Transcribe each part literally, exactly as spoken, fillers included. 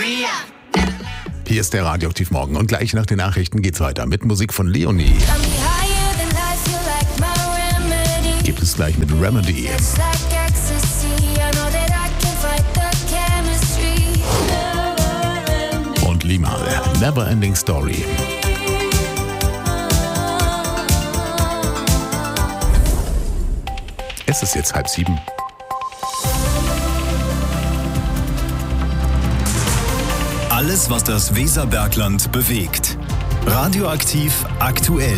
Hier ist der Radioaktiv Morgen und gleich nach den Nachrichten geht's weiter mit Musik von Leonie. Gibt es gleich mit Remedy. Und Limal, Never Ending Story. Es ist jetzt halb sieben. Alles, was das Weserbergland bewegt. Radioaktiv aktuell.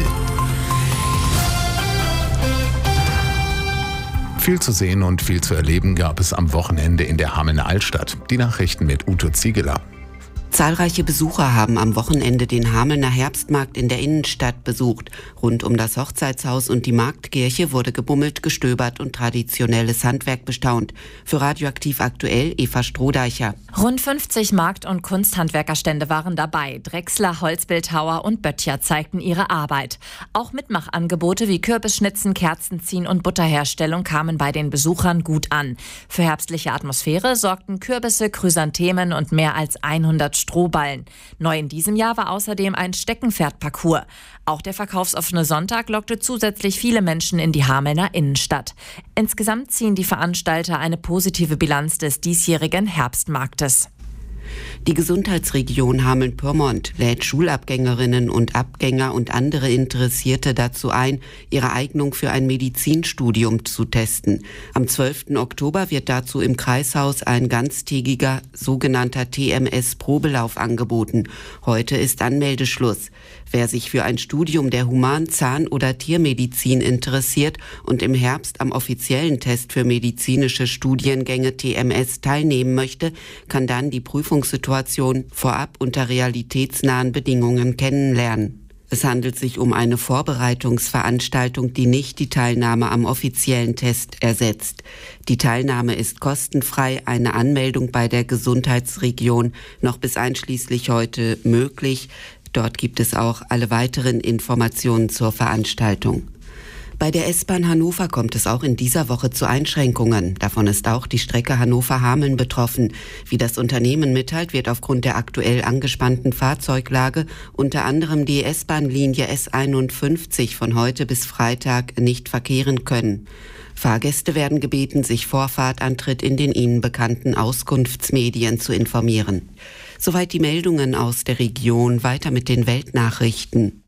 Viel zu sehen und viel zu erleben gab es am Wochenende in der Hamelner Altstadt. Die Nachrichten mit Ute Ziegeler. Zahlreiche Besucher haben am Wochenende den Hamelner Herbstmarkt in der Innenstadt besucht. Rund um das Hochzeitshaus und die Marktkirche wurde gebummelt, gestöbert und traditionelles Handwerk bestaunt. Für Radioaktiv aktuell Eva Strohdeicher. Rund fünfzig Markt- und Kunsthandwerkerstände waren dabei. Drechsler, Holzbildhauer und Böttcher zeigten ihre Arbeit. Auch Mitmachangebote wie Kürbisschnitzen, Kerzenziehen und Butterherstellung kamen bei den Besuchern gut an. Für herbstliche Atmosphäre sorgten Kürbisse, Chrysanthemen und mehr als hundert Strohballen. Neu in diesem Jahr war außerdem ein Steckenpferdparcours. Auch der verkaufsoffene Sonntag lockte zusätzlich viele Menschen in die Hamelner Innenstadt. Insgesamt ziehen die Veranstalter eine positive Bilanz des diesjährigen Herbstmarktes. Die Gesundheitsregion Hameln-Pyrmont lädt Schulabgängerinnen und Abgänger und andere Interessierte dazu ein, ihre Eignung für ein Medizinstudium zu testen. Am zwölften Oktober wird dazu im Kreishaus ein ganztägiger sogenannter T M S-Probelauf angeboten. Heute ist Anmeldeschluss. Wer sich für ein Studium der Human-, Zahn- oder Tiermedizin interessiert und im Herbst am offiziellen Test für medizinische Studiengänge T M S teilnehmen möchte, kann dann die Prüfungssituation vorab unter realitätsnahen Bedingungen kennenlernen. Es handelt sich um eine Vorbereitungsveranstaltung, die nicht die Teilnahme am offiziellen Test ersetzt. Die Teilnahme ist kostenfrei, eine Anmeldung bei der Gesundheitsregion noch bis einschließlich heute möglich. Dort gibt es auch alle weiteren Informationen zur Veranstaltung. Bei der S-Bahn Hannover kommt es auch in dieser Woche zu Einschränkungen. Davon ist auch die Strecke Hannover-Hameln betroffen. Wie das Unternehmen mitteilt, wird aufgrund der aktuell angespannten Fahrzeuglage unter anderem die S-Bahn-Linie S einundfünfzig von heute bis Freitag nicht verkehren können. Fahrgäste werden gebeten, sich vor Fahrtantritt in den ihnen bekannten Auskunftsmedien zu informieren. Soweit die Meldungen aus der Region. Weiter mit den Weltnachrichten.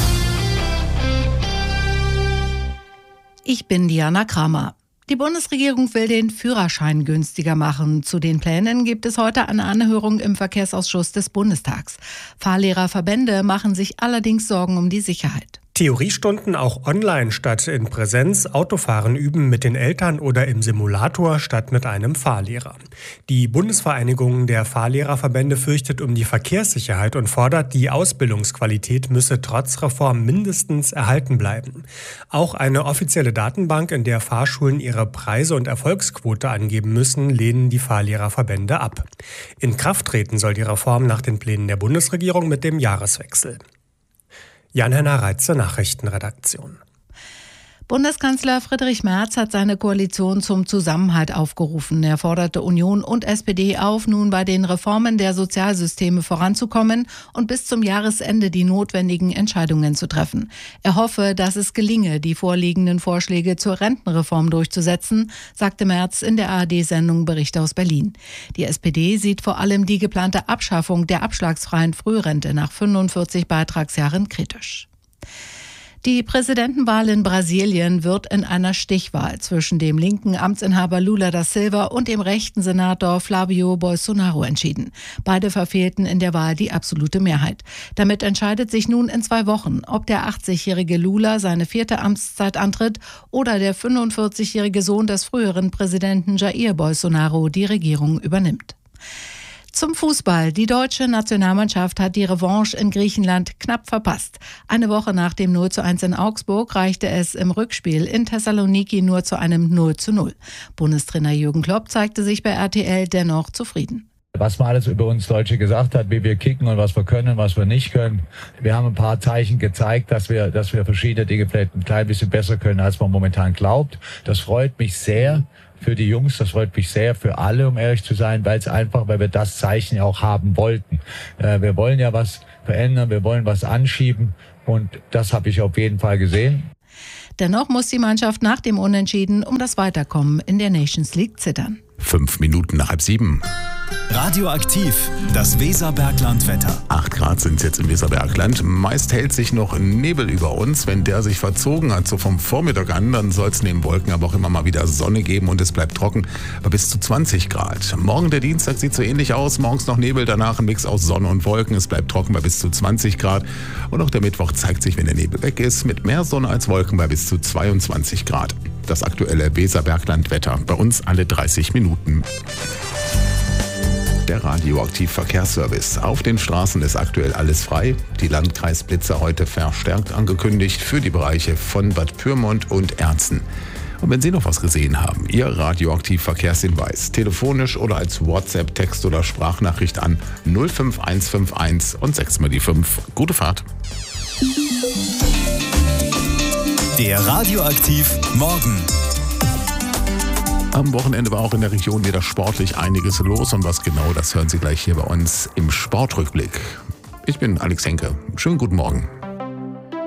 Ich bin Diana Kramer. Die Bundesregierung will den Führerschein günstiger machen. Zu den Plänen gibt es heute eine Anhörung im Verkehrsausschuss des Bundestags. Fahrlehrerverbände machen sich allerdings Sorgen um die Sicherheit. Theoriestunden auch online statt in Präsenz, Autofahren üben mit den Eltern oder im Simulator statt mit einem Fahrlehrer. Die Bundesvereinigung der Fahrlehrerverbände fürchtet um die Verkehrssicherheit und fordert, die Ausbildungsqualität müsse trotz Reform mindestens erhalten bleiben. Auch eine offizielle Datenbank, in der Fahrschulen ihre Preise und Erfolgsquote angeben müssen, lehnen die Fahrlehrerverbände ab. In Kraft treten soll die Reform nach den Plänen der Bundesregierung mit dem Jahreswechsel. Jan-Henner Reitze, Nachrichtenredaktion. Bundeskanzler Friedrich Merz hat seine Koalition zum Zusammenhalt aufgerufen. Er forderte Union und S P D auf, nun bei den Reformen der Sozialsysteme voranzukommen und bis zum Jahresende die notwendigen Entscheidungen zu treffen. Er hoffe, dass es gelinge, die vorliegenden Vorschläge zur Rentenreform durchzusetzen, sagte Merz in der A R D-Sendung Bericht aus Berlin. Die S P D sieht vor allem die geplante Abschaffung der abschlagsfreien Frührente nach fünfundvierzig Beitragsjahren kritisch. Die Präsidentenwahl in Brasilien wird in einer Stichwahl zwischen dem linken Amtsinhaber Lula da Silva und dem rechten Senator Flavio Bolsonaro entschieden. Beide verfehlten in der Wahl die absolute Mehrheit. Damit entscheidet sich nun in zwei Wochen, ob der achtzigjährige Lula seine vierte Amtszeit antritt oder der fünfundvierzigjährige Sohn des früheren Präsidenten Jair Bolsonaro die Regierung übernimmt. Zum Fußball. Die deutsche Nationalmannschaft hat die Revanche in Griechenland knapp verpasst. Eine Woche nach dem null zu eins in Augsburg reichte es im Rückspiel in Thessaloniki nur zu einem null zu null. Bundestrainer Jürgen Klopp zeigte sich bei R T L dennoch zufrieden. Was man alles über uns Deutsche gesagt hat, wie wir kicken und was wir können, was wir nicht können. Wir haben ein paar Zeichen gezeigt, dass wir, dass wir verschiedene Dinge vielleicht ein klein bisschen besser können, als man momentan glaubt. Das freut mich sehr, für die Jungs, das freut mich sehr, für alle, um ehrlich zu sein, weil es einfach, weil wir das Zeichen ja auch haben wollten. Äh, wir wollen ja was verändern, wir wollen was anschieben und das habe ich auf jeden Fall gesehen. Dennoch muss die Mannschaft nach dem Unentschieden um das Weiterkommen in der Nations League zittern. Fünf Minuten nach halb sieben. Radioaktiv, das Weserbergland-Wetter. Acht Grad sind es jetzt im Weserbergland. Meist hält sich noch Nebel über uns. Wenn der sich verzogen hat, so vom Vormittag an, dann soll es neben Wolken aber auch immer mal wieder Sonne geben und es bleibt trocken bei bis zu zwanzig Grad. Morgen der Dienstag sieht so ähnlich aus. Morgens noch Nebel, danach ein Mix aus Sonne und Wolken. Es bleibt trocken bei bis zu zwanzig Grad. Und auch der Mittwoch zeigt sich, wenn der Nebel weg ist, mit mehr Sonne als Wolken bei bis zu zweiundzwanzig Grad. Das aktuelle Weserbergland-Wetter. Bei uns alle dreißig Minuten. Der Radioaktiv-Verkehrsservice. Auf den Straßen ist aktuell alles frei. Die Landkreisblitzer heute verstärkt angekündigt für die Bereiche von Bad Pyrmont und Erzen. Und wenn Sie noch was gesehen haben, Ihr Radioaktiv-Verkehrshinweis, telefonisch oder als WhatsApp, Text oder Sprachnachricht an null fünf eins fünf eins und sechs mal die fünf. Gute Fahrt. Der Radioaktiv Morgen. Am Wochenende war auch in der Region wieder sportlich einiges los und was genau, das hören Sie gleich hier bei uns im Sportrückblick. Ich bin Alex Henke. Schönen guten Morgen.